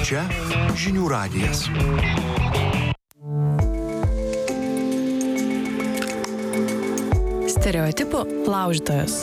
Čia žinių radijas. Stereotipų laužytojas.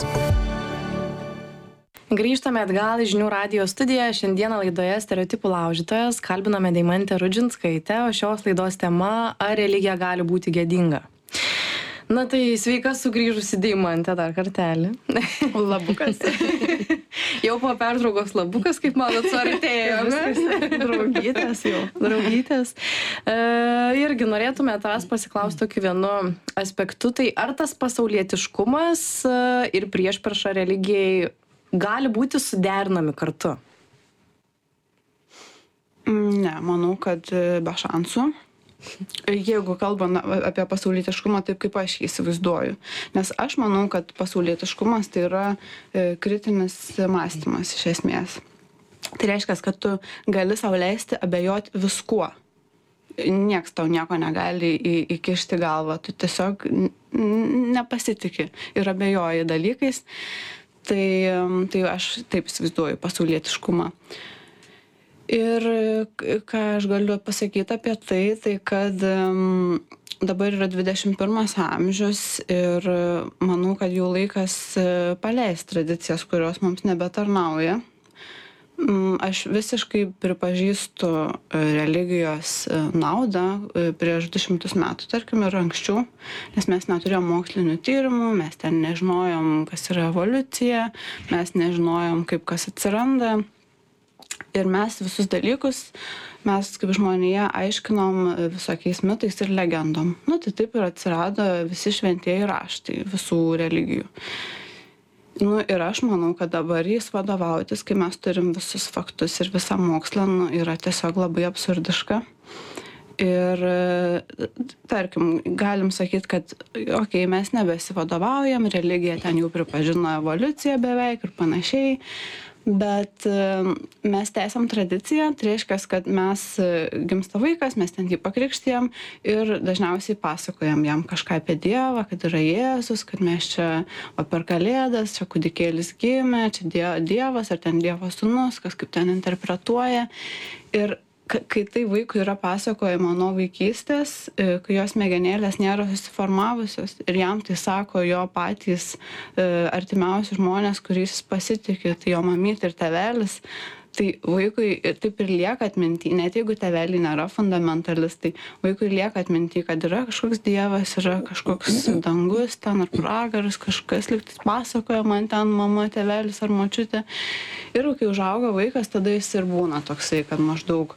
Grįžtame atgal į žinių radijo studiją. Šiandieną laidoje Stereotipų laužytojas kalbiname Deimantę Rudžinskaitę, o šios laidos tema: ar religija gali būti gėdinga? Na tai sveika sugrįžusi Deimantė dar kartelį. Labukas. Jau po pertraukos labukas, kaip manot, suartėjome. Draugytės jau. Draugytės. Irgi norėtume tavęs pasiklausti tokiu vienu aspektu. Tai ar tas pasaulietiškumas ir priešprieša religijai gali būti suderinami kartu? Ne, manau, kad be šansų. Jeigu kalbame apie pasaulietiškumą taip, kaip aš jį įsivaizduoju. Nes aš manau, kad pasaulietiškumas tai yra kritinis mąstymas iš esmės. Tai reiškia, kad tu gali sau leisti abejoti viskuo. Nieks tau nieko negali įkišti galvą. Tu tiesiog nepasitiki ir abejoji dalykais. Tai aš taip įsivaizduoju pasaulietiškumą. Ir ką aš galiu pasakyti apie tai kad dabar yra 21 amžius ir manau, kad jau laikas paleisti tradicijas, kurios mums nebetarnauja. Aš visiškai pripažįstu religijos naudą prieš 200 metų, tarkim, ir anksčiau, nes mes neturėjom mokslinių tyrimų, mes ten nežinojom, kas yra evoliucija, mes nežinojom, kaip kas atsiranda. Ir mes visus dalykus, mes kaip žmonėje aiškinom visokiais mitais ir legendom. Tai taip ir atsirado visi šventieji raštai visų religijų. Ir aš manau, kad dabar jais vadovautis, kai mes turim visus faktus ir visą mokslą, yra tiesiog labai absurdiška. Ir tarkim, galim sakyti, kad mes nebesivadovaujam, religija ten jau pripažino evoliuciją beveik ir panašiai. Bet mes tęsiam tradiciją, tai reiškia, kad mes gimsta vaikas, mes ten jį pakrikštijam ir dažniausiai pasakojam jam kažką apie Dievą, kad yra Jėzus, kad mes čia per Kalėdas, čia kūdikėlis gimė, čia Dievas ar ten Dievo sūnus, kas kaip ten interpretuoja. Ir kai tai vaikui yra pasakojama nuo vaikystės, kai jos smegenėlės nėra susiformavusios ir jam tai sako jo patys artimiausi žmonės, kuriais jis pasitikė, tai jo mamytė ir tėvelis, tai vaikui taip ir lieka atminty, net jeigu tėveliai nėra fundamentalistai, vaikui lieka atminty, kad yra kažkoks Dievas, yra kažkoks dangus ten ar pragaras, kažkas lygtais pasakoja man ten mama, tėvelis ar močiutė. Ir kai užauga vaikas, tada jis ir būna toksai, kad maždaug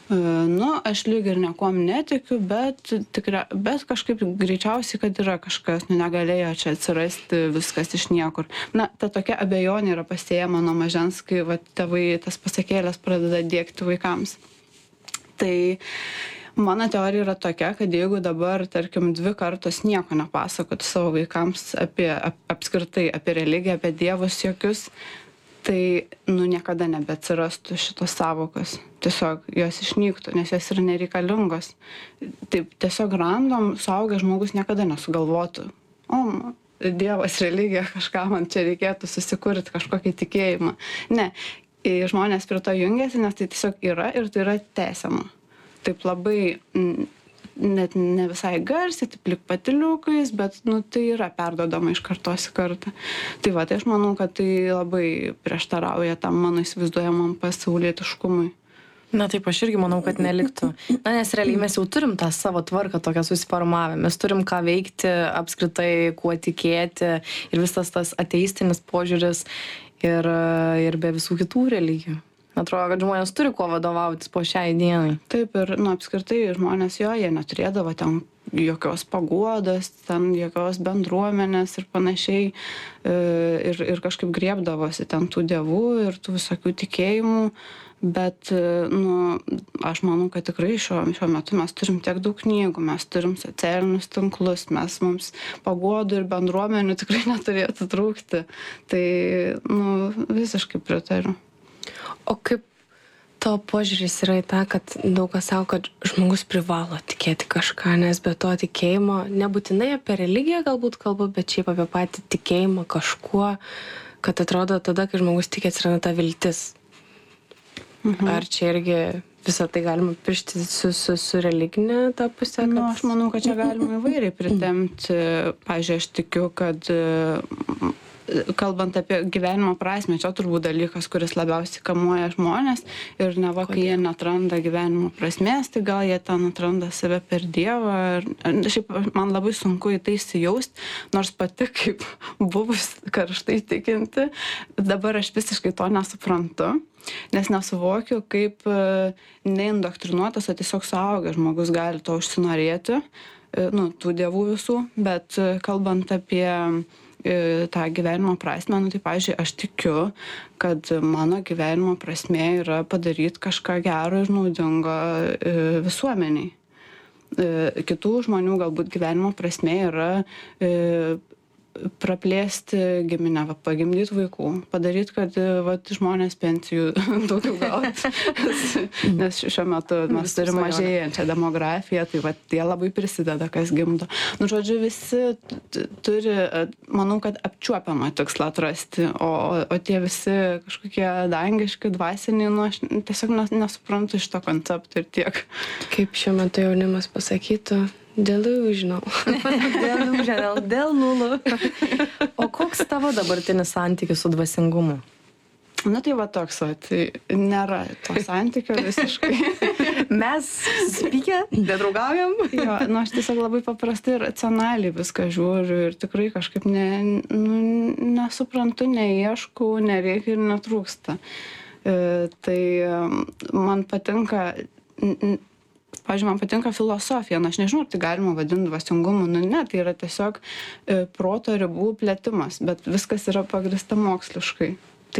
aš lyg ir niekuom netikiu, bet kažkaip greičiausiai, kad yra kažkas, negalėjo čia atsirasti viskas iš niekur. Ta tokia abejonė yra pasėjama nuo mažens, kai tėvai tas pasakėlės pradeda diegti vaikams. Tai mano teorija yra tokia, kad jeigu dabar, tarkim, 2 kartus nieko nepasakotų savo vaikams apskritai apie religiją, apie dievus jokius, tai niekada nebeatsirastų šitos savokos. Tiesiog jos išnyktų, nes jos yra nereikalingos. Taip tiesiog random suaugęs žmogus niekada nesugalvotų. Dievas, religija, kažką man čia reikėtų susikurti, kažkokį tikėjimą. Ne, žmonės prie to jungiasi, nes tai tiesiog yra ir tai yra tęsiama. Taip labai net ne visai garsiai, taip lyg patyliukais, bet tai yra perduodama iš kartos į kartą. Tai aš manau, kad tai labai prieštarauja tam mano įsivaizduojamam pasaulietiškumui. Taip, aš irgi manau, kad neliktų. Nes realiai mes jau turim tą savo tvarką tokią susiformavę. Mes turim ką veikti, apskritai, kuo tikėti ir visas tas ateistinis požiūris ir be visų kitų religijų. Atrodo, kad žmonės turi kuo vadovautis po šiai dienai. Taip, ir apskritai žmonės jie neturėdavo ten jokios paguodos, ten jokios bendruomenės ir panašiai. Ir kažkaip griebdavosi ten tų dievų ir tų visokių tikėjimų. Bet, aš manau, kad tikrai šiuo metu mes turim tiek daug knygų, mes turim socialinius tinklus, mums paguodų ir bendruomenių tikrai neturėtų trūkti. Tai, visiškai pritariu. O kaip tavo požiūris yra į tą, kad daug kas sako, kad žmogus privalo tikėti kažką, nes be to tikėjimo, nebūtinai apie religiją galbūt kalbu, bet šiaip apie patį tikėjimą kažkuo, kad atrodo tada, kai žmogus tiki, atsiranda ta viltis. Ar čia irgi visą tai galima piršti su religinė ta pusė? Nu, aš manau, kad čia galima įvairiai pritemti. Pavyzdžiui, aš tikiu, kad kalbant apie gyvenimo prasmę, čia turbūt dalykas, kuris labiausiai kamuoja žmonės ir neva, kai jie netranda gyvenimo prasmės, tai gal jie ten atranda save per Dievą. Šiaip man labai sunku į tai įsijaust, nors pati kaip buvus karštai tikinti, dabar aš visiškai to nesuprantu, nes nesuvokiu, kaip neindoktrinuotas, o tiesiog suaugęs žmogus gali to užsinorėti, tų dievų visų, bet kalbant apie tą gyvenimo prasmę, tai, pavyzdžiui, aš tikiu, kad mano gyvenimo prasmė yra padaryti kažką gero ir naudingo visuomeniai. Kitų žmonių galbūt gyvenimo prasmė yra praplėsti giminę, pagimdyti vaikų, padaryti, kad žmonės pensijų daugiau gautų. Nes šiuo metu mes turime mažėjančią demografiją, tai tie labai prisideda, kas gimdo. Žodžiu, visi turi, manau, kad apčiuopiamą tikslą atrasti, o tie visi kažkokie dangiški, dvasiniai, aš tiesiog nesuprantu šito koncepto ir tiek. Kaip šiuo metu jaunimas pasakytų? Delusional. Dėl nulų. O koks tavo dabartinis santykis su dvasingumu? Tai toks, tai nėra to santykio visiškai. Mes susipykę, bedraugaujam. Jo, aš tiesiog labai paprastai ir racionaliai viską žiūriu ir tikrai kažkaip nesuprantu, neieškau, nereikia ir netrūksta. Tai man patinka... Pavyzdžiui, man patinka filosofija, aš nežinau, ar tai galima vadinti dvasingumu, ne, tai yra tiesiog proto ribų plėtimas, bet viskas yra pagrįsta moksliškai.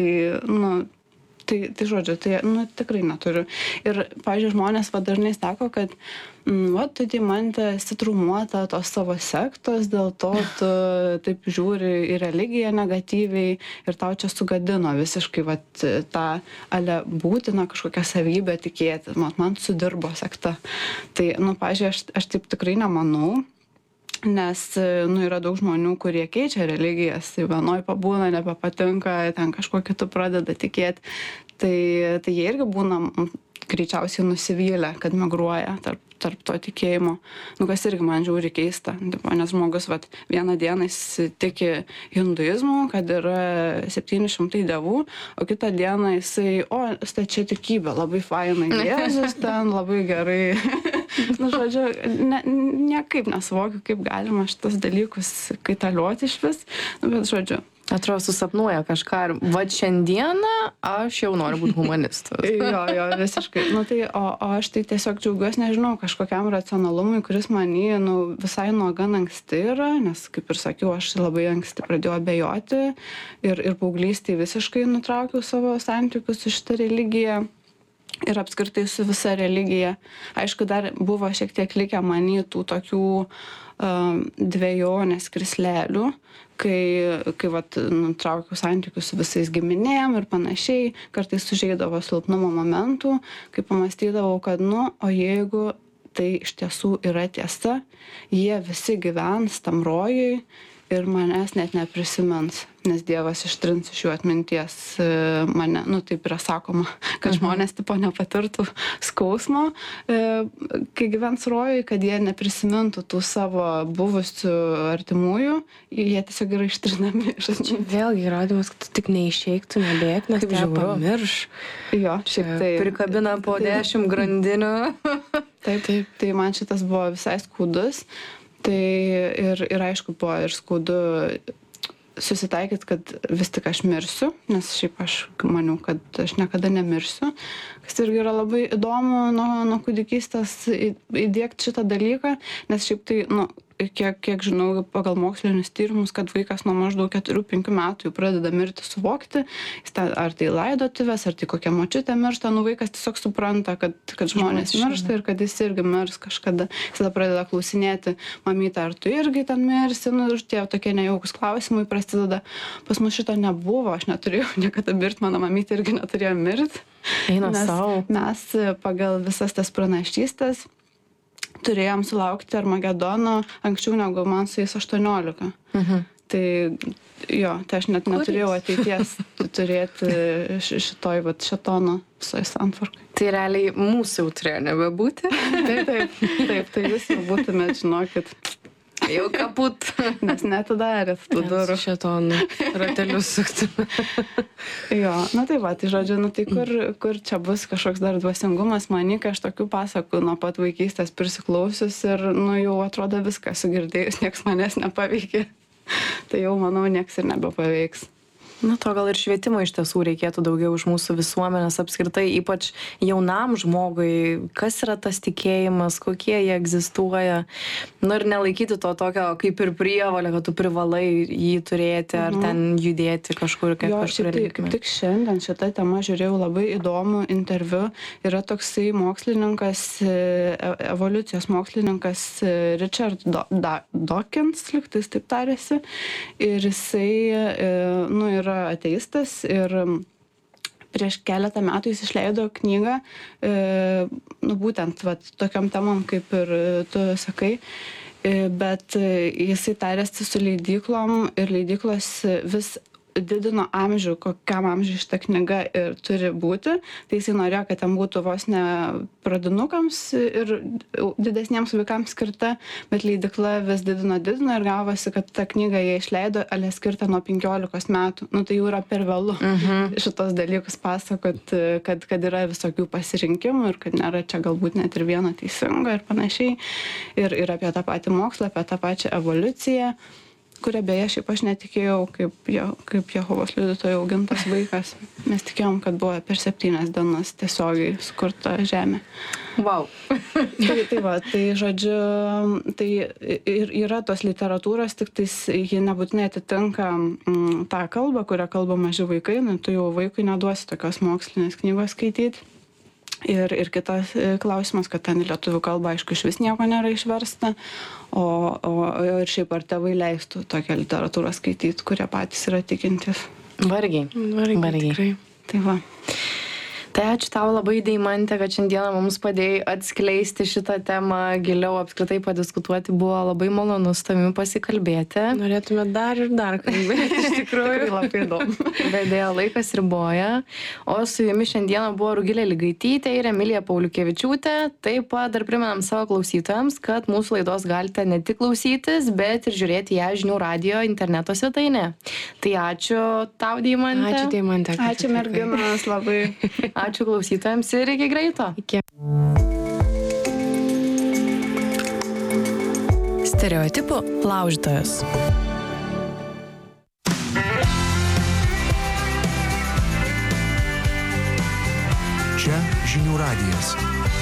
Tai žodžiu, tikrai neturiu. Ir, pavyzdžiui, žmonės dažnai sako, kad tu Deimante sitrumuota tos savo sektos, dėl to tu taip žiūri į religiją negatyviai ir tau čia sugadino visiškai tą būtiną kažkokią savybę tikėti. Man sudirbo sekta. Tai, pavyzdžiui, aš taip tikrai nemanau. Nes yra daug žmonių, kurie keičia religijas, vienoj pabūna, nebepatinka, ten kažkuo kitu pradeda tikėti. Tai jie irgi būna greičiausiai nusivylę, kad migruoja tarp to tikėjimo. Kas irgi man žiūri keista. Nes žmogus vieną dieną jis tiki hinduizmu, kad yra 700 dievų, o kitą dieną jisai, stačia tikybė, labai fainai, Jėzus ten, labai gerai. Žodžiu, niekaip nesuvokiu, kaip galima šitas dalykus kaitalioti iš vis, bet žodžiu. Atrodo, susapnuoja kažką ir šiandieną aš jau noriu būti humanistas. Jo, visiškai. O aš tai tiesiog džiaugiuosi, nežinau, kažkokiam racionalumui, kuris manį visai nuo gan anksti yra, nes, kaip ir sakiau, aš labai anksti pradėjau abejoti ir paauglystėje visiškai nutraukiau savo santykius su šitą religiją. Ir apskritai su visa religija. Aišku, dar buvo šiek tiek likę manį tų tokių dvejonės krislelių, kai nutraukiau santykius su visais giminėm ir panašiai, kartais sužeidavo silpnumo momentų, kai pamastydavau, kad o jeigu tai iš tiesų yra tiesa, jie visi gyvens tam rojui ir manęs net neprisimins, nes Dievas ištrins iš jų atminties mane, taip yra sakoma, kad žmonės nepatirtų skausmo, kai gyvens rojui, kad jie neprisimintų tų savo buvusių artimųjų, jie tiesiog yra ištrinami. Čia vėlgi įrodymas, kad tu tik neišeiktų, nebėk, nes tai pamirš. Jo, šiaip tai. Prikabina po 10 grandinių. Taip, tai man šitas buvo visai skaudus. Tai ir aišku, buvo ir skaudu susitaikyti, kad vis tik aš mirsiu, nes šiaip aš maniau, kad aš niekada nemirsiu, kas irgi yra labai įdomu nuo kūdikystės įdiegti šitą dalyką, nes šiaip tai, kiek žinau, pagal mokslinius tyrimus, kad vaikas nuo maždaug 4-5 metų jau pradeda mirti suvokti, ar tai laidotuvės, ar tai kokia močiutė miršta, vaikas tiesiog supranta, kad žmonės miršta ir kad jis irgi mirs kažkada. Jis tada pradeda klausinėti, mamytė, ar tu irgi ten mirsi, ir tie tokie nejaukus klausimai prasideda. Pas mus šito nebuvo, aš neturėjau niekada mirti, mano mamytė irgi neturėjo mirti. Mes pagal visas tas pranašystės turėjom sulaukti Armagedono anksčiau negu man su jais 18. Tai jo, tai aš net neturėjau ateities turėti šitoj vat šetono visoje santvarkai. Tai realiai mūsų jau turėjo nebebūti. Taip, tai jūs jau būtumėt, žinokit, Jau kaput. nes netidarėt tų durų. Šetonų ratelius suktume. Jo, na tai va, tai žodžiu, nu tai kur čia bus kažkoks dar dvasingumas, manik, aš tokių pasakų nuo pat vaikystės prisiklausius ir, nu jau atrodo viską sugirdėjus, nieks manęs nepaveikė. Tai jau, manau, nieks ir nebepaveiks. Na, to gal ir švietimo iš tiesų reikėtų daugiau iš mūsų visuomenės apskritai, ypač jaunam žmogui, kas yra tas tikėjimas, kokie jie egzistuoja. Nu ir nelaikyti to tokio kaip ir prievolė, kad tu privalai jį turėti ar ten judėti kažkur kaip kažkur. Kaip tik šiandien šitą temą žiūrėjau labai įdomų interviu. Yra toksai mokslininkas, evoliucijos mokslininkas Richard Dawkins, lygtais taip tarėsi. Ir jisai, nu, yra ateistas ir prieš keletą metų jis išleido knygą, nu būtent vat, tokiam temam, kaip ir tu sakai, bet jisai tarėsi su leidyklom ir leidyklos vis didino amžių, kokiam amžiui šitą knygą ir turi būti. Tai jisai norėjo, kad ten būtų vos ne pradinukams ir didesniems vaikams skirta, bet leidykla vis didino ir gavosi, kad tą knygą jie išleido, ale skirta nuo 15 metų. Nu tai jau yra per vėlu šitos dalykus pasakot, kad yra visokių pasirinkimų ir kad nėra čia galbūt net ir vieno teisingo ir panašiai. Ir apie tą patį mokslą, apie tą pačią evoliuciją, kuria beje šiaip aš netikėjau, kaip Jehovos liudytojų augintas vaikas. Mes tikėjom, kad buvo per 7 dienas tiesiogiai sukurta žemė. Wow. Tai va, tai žodžiu, tai ir yra tos literatūros, tik tais ji nebūtinai atitinka tą kalbą, kurią kalba maži vaikai, nu tu jau vaikui neduosi tokios mokslinės knygos skaityti. Ir kitas klausimas, kad ten lietuvių kalba, aišku, iš vis nieko nėra išversta, o ir šiaip ar tėvai leistų tokią literatūrą skaityti, kurie patys yra tikintys. Vargiai. Tikrai. Tai va. Tai ačiū tau labai, Deimante, kad šiandieną mums padėjai atskleisti šitą temą, giliau apskritai padiskutuoti, buvo labai malonu su tavimi pasikalbėti. Norėtume dar ir dar kalbėti, iš tikrųjų. Labai įdomu. Bet dėja laikas riboja. O su jumis šiandieną buvo Rugilė Ligaitytė ir Emilija Pauliukevičiūtė. Taip pat dar primenam savo klausytojams, kad mūsų laidos galite ne tik klausytis, bet ir žiūrėti ją Žinių radijo interneto svetainė. Tai ačiū tau, Deimante. Ačiū, Deimante. Ačiū merginos labai. Ačiū klausytojams ir iki greito. Iki. Stereotipų laužytojas. Čia Žinių radijas.